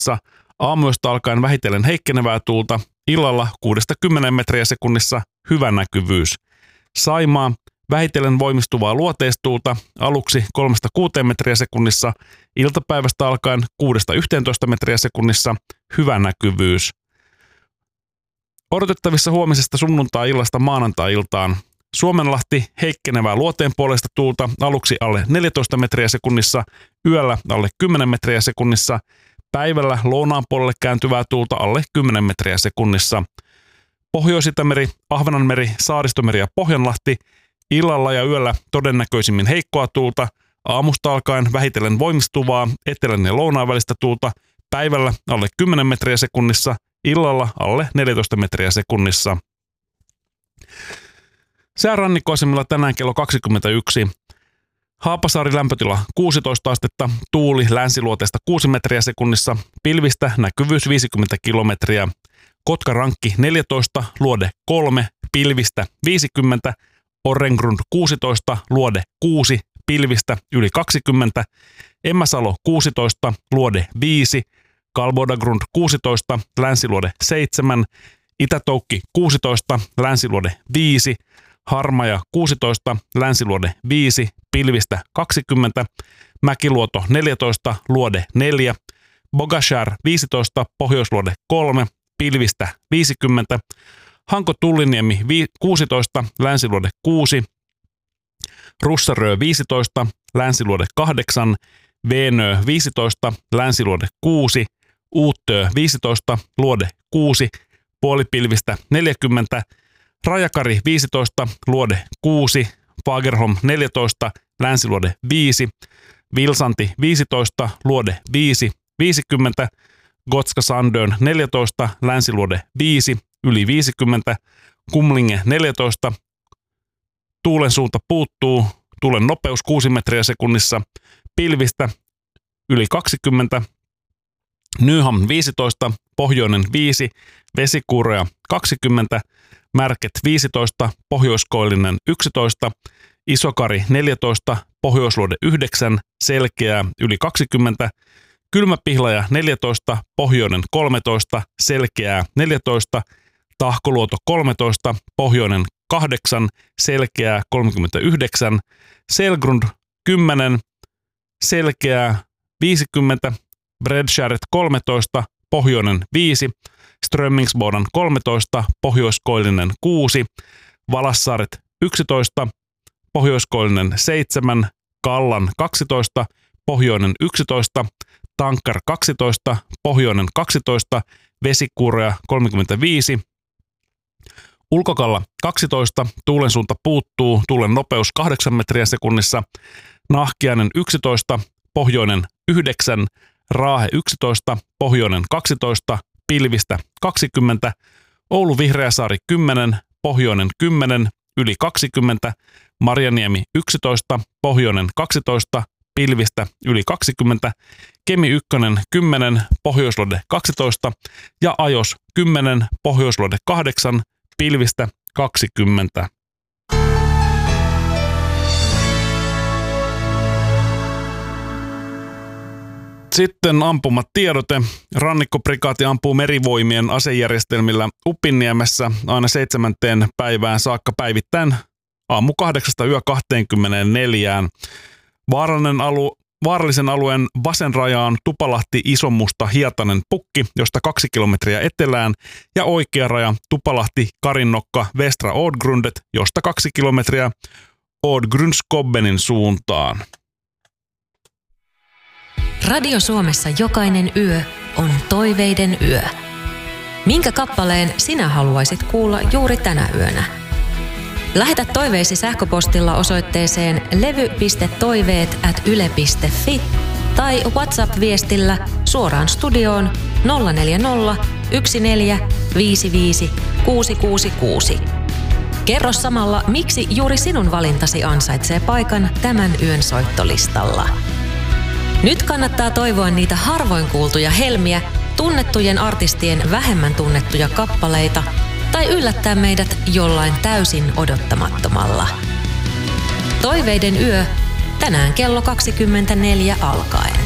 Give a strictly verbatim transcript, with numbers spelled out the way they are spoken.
sekunnissa, aamuyöstä alkaen vähitellen heikkenevää tuulta, illalla kuudesta kymmeneen metriä sekunnissa hyvä näkyvyys. Saimaa, vähitellen voimistuvaa luoteistuulta, aluksi kolmesta kuuteen metriä sekunnissa, iltapäivästä alkaen kuudesta yhteentoista metriä sekunnissa hyvä näkyvyys. Odotettavissa huomisesta sunnuntai-illasta maanantai-iltaan. Suomenlahti heikkenevää luoteen puolesta tuulta, aluksi alle neljätoista metriä sekunnissa, yöllä alle kymmenen metriä sekunnissa, päivällä lounaan puolelle kääntyvää tuulta alle kymmenen metriä sekunnissa. Pohjois-Itämeri, Ahvenanmeri, Saaristomeri ja Pohjanlahti, illalla ja yöllä todennäköisimmin heikkoa tuulta, aamusta alkaen vähitellen voimistuvaa etelän ja lounaan välistä tuulta, päivällä alle kymmenen metriä sekunnissa, illalla alle neljätoista metriä sekunnissa. Säärannikkoasemilla tänään kello kaksikymmentäyksi. Haapasaari lämpötila kuusitoista astetta, tuuli länsiluoteesta kuusi metriä sekunnissa, pilvistä näkyvyys viisikymmentä kilometriä. Kotkarankki neljätoista, luode kolme, pilvistä viisikymmentä. Orrengrund kuusitoista, luode kuusi, pilvistä yli kaksikymmentä. Emmäsalo kuusitoista, luode viisi. Kalbodagrund kuusitoista, länsiluode seitsemän. Itätoukki kuusitoista, länsiluode viisi. Harmaja kuusitoista, länsiluode viisi, pilvistä kaksikymmentä, Mäkiluoto neljätoista, luode neljä, Bogashär viisitoista, pohjoisluode kolme, pilvistä viisikymmentä, Hanko Tulliniemi kuusitoista, länsiluode kuusi, Russarö viisitoista, länsiluode kahdeksan, Veenö viisitoista, länsiluode kuusi, Uuttö viisitoista, luode kuusi, puolipilvistä neljäkymmentä, Rajakari viisitoista, luode kuusi, Fagerholm neljätoista, länsiluode viisi, Vilsanti viisitoista, luode viisi, viisikymmentä, Gotska Sandön neljätoista, länsiluode viisi, yli viisikymmentä, Kumlinge neljätoista, tuulen suunta puuttuu, tuulen nopeus kuusi metriä sekunnissa, pilvistä yli kaksikymmentä, Nyham viisitoista, pohjoinen viisi, vesikuuroja kaksikymmentä, Märket viisitoista, pohjoiskoillinen yksitoista, Isokari neljätoista, pohjoisluode yhdeksän, selkeää yli kaksikymmentä, Kylmäpihlaja neljätoista, pohjoinen kolmetoista, selkeää neljätoista, Tahkoluoto kolmetoista, pohjoinen kahdeksan, selkeää kolmekymmentäyhdeksän, Selgrund kymmenen, selkeää viisikymmentä, Bredskäret kolmetoista, pohjoinen viisi, Strömmingsbodan kolmetoista, pohjoiskoillinen kuusi, Valassaaret yksitoista, pohjoiskoillinen seitsemän, Kallan kaksitoista, pohjoinen yksitoista, Tankkar kaksitoista, pohjoinen kaksitoista, Vesikuuroja kolmekymmentäviisi, Ulkokalla kaksitoista, tuulen suunta puuttuu, tuulen nopeus kahdeksan metriä sekunnissa, Nahkiainen yksitoista, pohjoinen yhdeksän, Raahe yksitoista, pohjoinen kaksitoista, pilvistä kaksikymmentä, Oulu Vihreäsaari kymmenen, pohjoinen kymmenen, yli kaksikymmentä, Marjaniemi yksitoista, pohjoinen kaksitoista, pilvistä yli kaksikymmentä, Kemi ykkönen kymmenen, pohjoisluode kaksitoista ja Ajos kymmenen, pohjoisluode kahdeksan, pilvistä kaksikymmentä. Sitten ampumatiedote. Rannikkoprikaati ampuu merivoimien asejärjestelmillä Upinniemessä aina seitsemänteen päivään saakka päivittäin aamu kahdeksasta yö kaksikymmentäneljä. Vaarallinen alu, vaarallisen alueen vasen raja on Tupalahti, Isonmusta, Hietanen, Pukki, josta kaksi kilometriä etelään, ja oikea raja Tupalahti, Karinnokka, Västra Ådgrundet, josta kaksi kilometriä Ådgrunskobbenin suuntaan. Radio Suomessa jokainen yö on toiveiden yö. Minkä kappaleen sinä haluaisit kuulla juuri tänä yönä? Lähetä toiveisi sähköpostilla osoitteeseen levy piste toiveet ät yle piste fi tai WhatsApp-viestillä suoraan studioon nolla neljä nolla yksi neljä viisi viisi kuusi kuusi kuusi. Kerro samalla, miksi juuri sinun valintasi ansaitsee paikan tämän yön soittolistalla. Nyt kannattaa toivoa niitä harvoin kuultuja helmiä, tunnettujen artistien vähemmän tunnettuja kappaleita tai yllättää meidät jollain täysin odottamattomalla. Toiveiden yö tänään kello kaksikymmentäneljä alkaen.